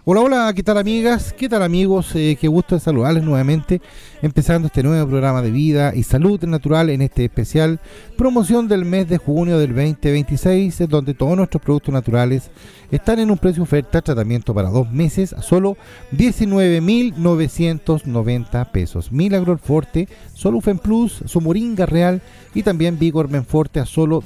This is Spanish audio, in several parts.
Hola, hola, ¿qué tal amigas? ¿Qué tal amigos? Qué gusto de saludarles nuevamente, empezando este nuevo programa de vida y salud natural en este especial promoción del mes de junio del 2026, donde todos nuestros productos naturales están en un precio oferta, tratamiento para 2 meses a solo 19.990 pesos. Milagro Forte, Solufen Plus, su Moringa Real y también Vigor Menforte a solo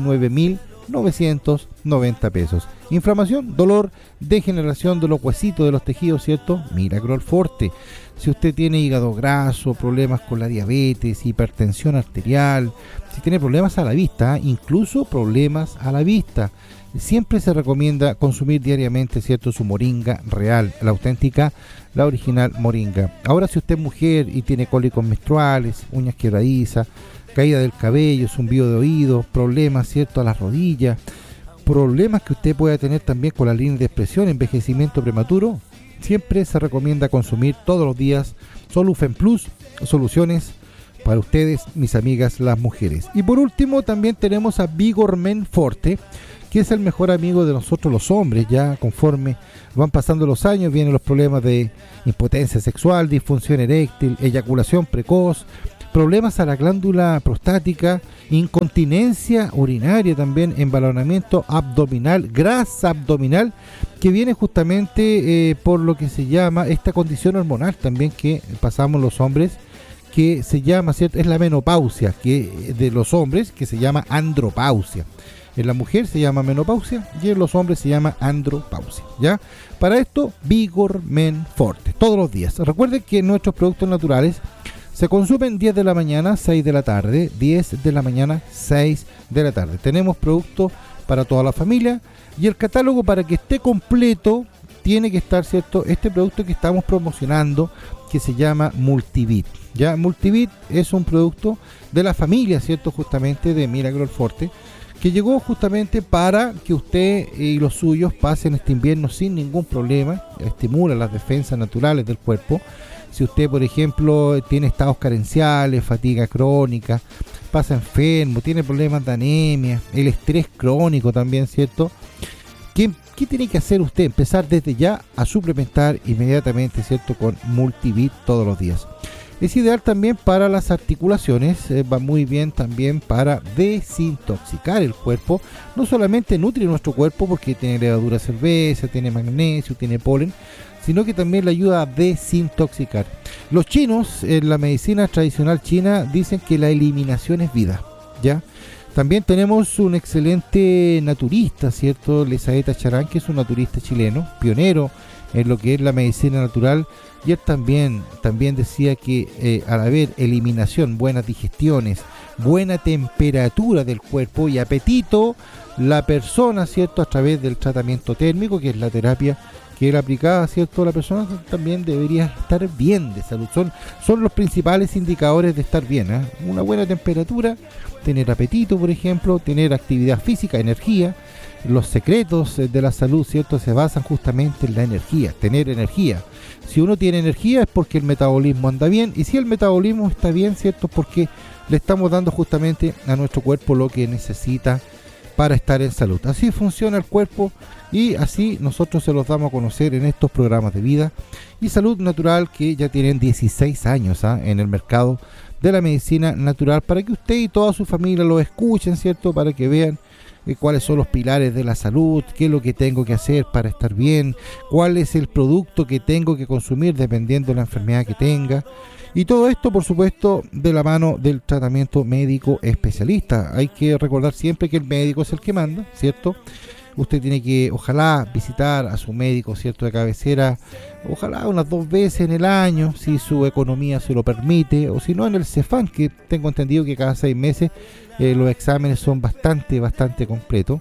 19.990 pesos. Inflamación, dolor, degeneración de los huesitos de los tejidos, ¿cierto? Milagro Forte. Si usted tiene hígado graso, problemas con la diabetes, hipertensión arterial, si tiene problemas a la vista, incluso problemas a la vista, siempre se recomienda consumir diariamente, ¿cierto? Su Moringa Real, la auténtica, la original Moringa. Ahora, si usted es mujer y tiene cólicos menstruales, uñas quebradizas, caída del cabello, zumbido de oídos, problemas, ¿cierto?, a las rodillas, problemas que usted pueda tener también con la línea de expresión, envejecimiento prematuro, siempre se recomienda consumir todos los días Solufen Plus, soluciones para ustedes, mis amigas, las mujeres. Y por último también tenemos a Vigor Men Forte, que es el mejor amigo de nosotros los hombres. Ya conforme van pasando los años vienen los problemas de impotencia sexual, disfunción eréctil, eyaculación precoz, problemas a la glándula prostática, incontinencia urinaria también, embalonamiento abdominal, grasa abdominal, que viene justamente por lo que se llama esta condición hormonal también que pasamos los hombres, que se llama, ¿cierto?, es la menopausia, que de los hombres, que se llama andropausia. En la mujer se llama menopausia y en los hombres se llama andropausia, ¿ya? Para esto, Vigor Men Forte, todos los días. Recuerden que nuestros productos naturales se consumen 10 de la mañana, 6 de la tarde, 10 de la mañana, 6 de la tarde. Tenemos productos para toda la familia y el catálogo, para que esté completo, tiene que estar, ¿cierto?, este producto que estamos promocionando, que se llama Multivit. Ya, Multivit es un producto de la familia, ¿cierto?, justamente de Milagro Forte, que llegó justamente para que usted y los suyos pasen este invierno sin ningún problema. Estimula las defensas naturales del cuerpo. Si usted, por ejemplo, tiene estados carenciales, fatiga crónica, pasa enfermo, tiene problemas de anemia, el estrés crónico también, ¿cierto? ¿Qué tiene que hacer usted? Empezar desde ya a suplementar inmediatamente, ¿cierto?, con Multivit todos los días. Es ideal también para las articulaciones, va muy bien también para desintoxicar el cuerpo. No solamente nutre nuestro cuerpo porque tiene levadura cerveza, tiene magnesio, tiene polen, sino que también le ayuda a desintoxicar. Los chinos, en la medicina tradicional china, dicen que la eliminación es vida, ¿ya? También tenemos un excelente naturista, ¿cierto? Lesaeta Charán, que es un naturista chileno, pionero en lo que es la medicina natural, y él también decía que al haber eliminación, buenas digestiones, buena temperatura del cuerpo y apetito, la persona, ¿cierto?, a través del tratamiento térmico, que es la terapia que él aplicaba, ¿cierto?, la persona también debería estar bien de salud. Son los principales indicadores de estar bien, ¿eh? Una buena temperatura, tener apetito, por ejemplo, tener actividad física, energía. Los secretos de la salud, ¿cierto?, se basan justamente en la energía, tener energía. Si uno tiene energía es porque el metabolismo anda bien, y si el metabolismo está bien, ¿cierto?, porque le estamos dando justamente a nuestro cuerpo lo que necesita para estar en salud. Así funciona el cuerpo y así nosotros se los damos a conocer en estos programas de vida y salud natural, que ya tienen 16 años en el mercado de la medicina natural, para que usted y toda su familia lo escuchen, ¿cierto?, para que vean cuáles son los pilares de la salud, qué es lo que tengo que hacer para estar bien, cuál es el producto que tengo que consumir dependiendo de la enfermedad que tenga. Y todo esto, por supuesto, de la mano del tratamiento médico especialista. Hay que recordar siempre que el médico es el que manda, ¿cierto? Usted tiene que, ojalá, visitar a su médico, ¿cierto?, de cabecera, ojalá unas 2 veces en el año, si su economía se lo permite, o si no, en el Cefam, que tengo entendido que cada 6 meses los exámenes son bastante completos.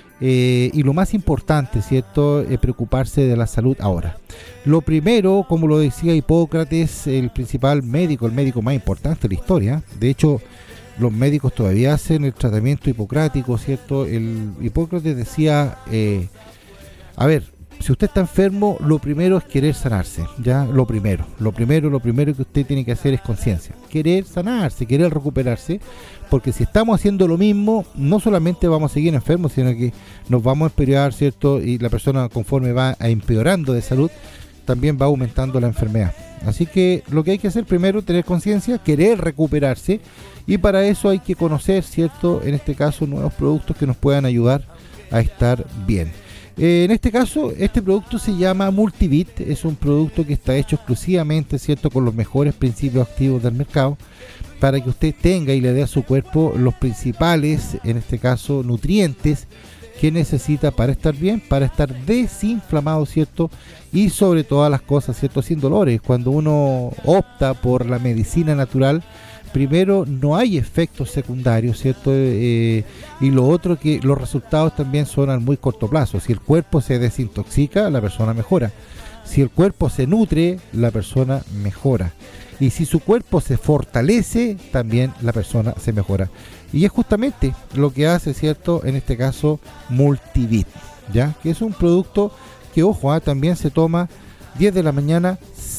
Y lo más importante, ¿cierto?, preocuparse de la salud ahora. Lo primero, como lo decía Hipócrates, el principal médico, el médico más importante de la historia. De hecho, los médicos todavía hacen el tratamiento hipocrático, ¿cierto? El Hipócrates decía, Si usted está enfermo, lo primero es querer sanarse, ¿ya? Lo primero que usted tiene que hacer es conciencia. Querer sanarse, querer recuperarse, porque si estamos haciendo lo mismo, no solamente vamos a seguir enfermos, sino que nos vamos a empeorar, ¿cierto? Y la persona, conforme va empeorando de salud, también va aumentando la enfermedad. Así que lo que hay que hacer primero, tener conciencia, querer recuperarse, y para eso hay que conocer, ¿cierto? En este caso, nuevos productos que nos puedan ayudar a estar bien. En este caso, este producto se llama Multivit, es un producto que está hecho exclusivamente, ¿cierto?, con los mejores principios activos del mercado, para que usted tenga y le dé a su cuerpo los principales, en este caso, nutrientes que necesita para estar bien, para estar desinflamado, ¿cierto? Y sobre todas las cosas, ¿cierto?, sin dolores. Cuando uno opta por la medicina natural, primero, no hay efectos secundarios, ¿cierto? Y lo otro, que los resultados también son a muy corto plazo. Si el cuerpo se desintoxica, la persona mejora. Si el cuerpo se nutre, la persona mejora. Y si su cuerpo se fortalece, también la persona se mejora. Y es justamente lo que hace, ¿cierto?, en este caso, Multivit, ¿ya? Que es un producto que, ojo, también se toma 10 de la mañana,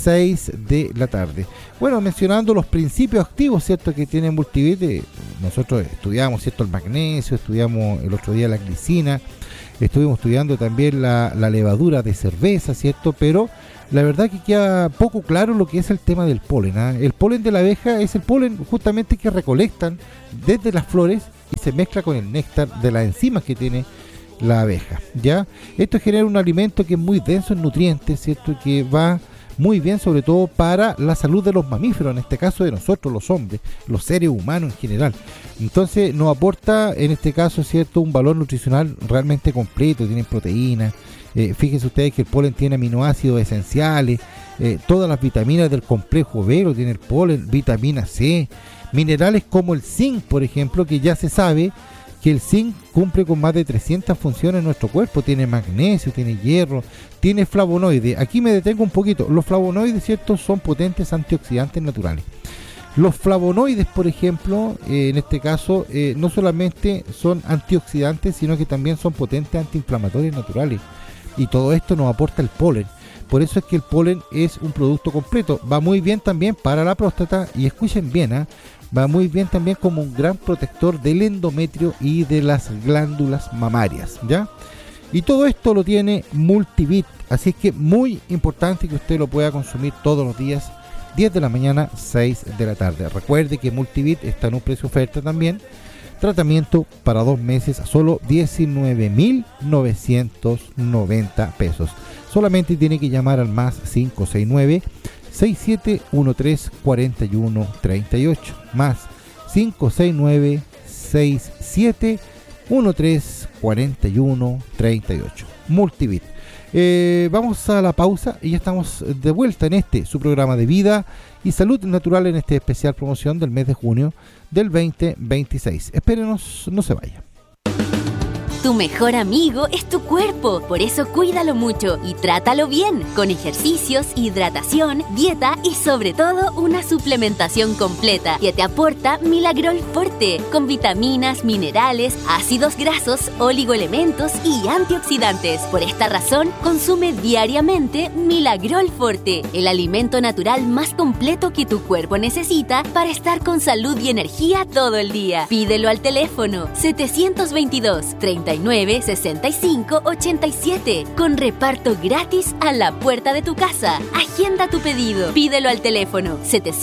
6 de la tarde. Bueno, mencionando los principios activos, ¿cierto?, que tiene Multivit, nosotros estudiamos, ¿cierto?, el magnesio, estudiamos el otro día la glicina, estuvimos estudiando también la levadura de cerveza, ¿cierto? Pero la verdad que queda poco claro lo que es el tema del polen, ¿eh? El polen de la abeja es el polen justamente que recolectan desde las flores y se mezcla con el néctar de las enzimas que tiene la abeja, ¿ya? Esto genera un alimento que es muy denso en nutrientes, ¿cierto? Que va muy bien sobre todo para la salud de los mamíferos, en este caso de nosotros los hombres, los seres humanos en general. Entonces nos aporta en este caso, ¿cierto?, un valor nutricional realmente completo. Tienen proteínas, fíjense ustedes que el polen tiene aminoácidos esenciales, todas las vitaminas del complejo B lo tiene el polen, vitamina C, minerales como el zinc, por ejemplo, que ya se sabe que el zinc cumple con más de 300 funciones en nuestro cuerpo. Tiene magnesio, tiene hierro, tiene flavonoides. Aquí me detengo un poquito. Los flavonoides, ¿cierto?, son potentes antioxidantes naturales. Los flavonoides, por ejemplo, en este caso, no solamente son antioxidantes, sino que también son potentes antiinflamatorios naturales. Y todo esto nos aporta el polen. Por eso es que el polen es un producto completo. Va muy bien también para la próstata. Y escuchen bien, va muy bien también como un gran protector del endometrio y de las glándulas mamarias, ¿ya? Y todo esto lo tiene Multivit, así que muy importante que usted lo pueda consumir todos los días, 10 de la mañana, 6 de la tarde. Recuerde que Multivit está en un precio oferta también, tratamiento para 2 meses a solo 19.990 pesos. Solamente tiene que llamar al más 569 67134138, más 569-67134138. Multivit. Vamos a la pausa y ya estamos de vuelta en su programa de vida y salud natural, en este especial promoción del mes de junio del 2026. Espérenos, no se vaya. Tu mejor amigo es tu cuerpo, por eso cuídalo mucho y trátalo bien, con ejercicios, hidratación, dieta y sobre todo una suplementación completa que te aporta Milagrol Forte, con vitaminas, minerales, ácidos grasos, oligoelementos y antioxidantes. Por esta razón, consume diariamente Milagrol Forte, el alimento natural más completo que tu cuerpo necesita para estar con salud y energía todo el día. Pídelo al teléfono 722-39-65-87, con reparto gratis a la puerta de tu casa. Agenda tu pedido. Pídelo al teléfono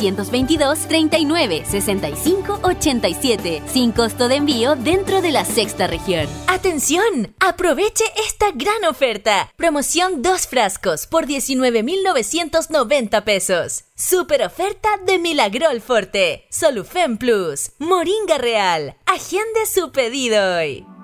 722-39-65-87, sin costo de envío dentro de la sexta región. ¡Atención! ¡Aproveche esta gran oferta! Promoción 2 frascos por 19.990 pesos. Super oferta de Milagrol Forte, Solufen Plus, Moringa Real. Agende su pedido hoy.